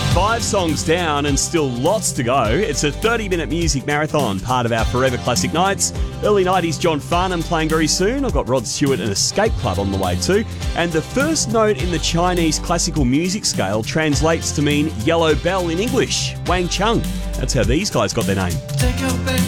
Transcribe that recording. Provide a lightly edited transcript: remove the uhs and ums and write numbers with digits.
5 songs down and still lots to go. It's a 30-minute music marathon, part of our Forever Classic Nights. Early 90s John Farnham playing very soon. I've got Rod Stewart and Escape Club on the way too. And the first note in the Chinese classical music scale translates to mean yellow bell in English, Wang Chung. That's how these guys got their name. Take your baby